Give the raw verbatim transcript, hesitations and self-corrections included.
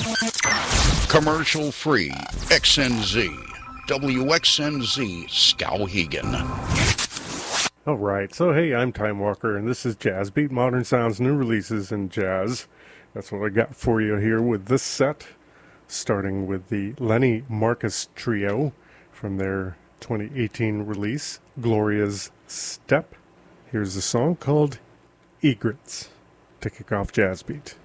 Commercial free. X N Z. W X N Z Skowhegan. All right, so hey, I'm Time Walker, and this is Jazz Beat, Modern Sounds, new releases in jazz. That's what I got for you here with this set, starting with the Lenny Marcus Trio from their twenty eighteen release, Gloria's Step. Here's a song called Egrets to kick off Jazz Beat.